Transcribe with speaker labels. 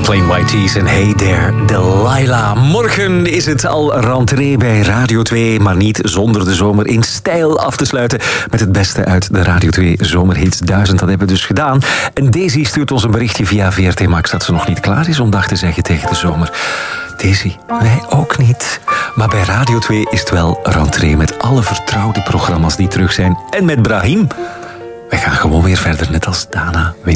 Speaker 1: Plain White Tees en Hey There Delilah. Morgen is het al rentree bij Radio 2, maar niet zonder de zomer in stijl af te sluiten met het beste uit de Radio 2 Zomerhits 1000. Dat hebben we dus gedaan. En Daisy stuurt ons een berichtje via VRT Max dat ze nog niet klaar is om dag te zeggen tegen de zomer. Daisy, wij ook niet. Maar bij Radio 2 is het wel rentree met alle vertrouwde programma's die terug zijn. En met Brahim. Wij gaan gewoon weer verder, net als Dana Win.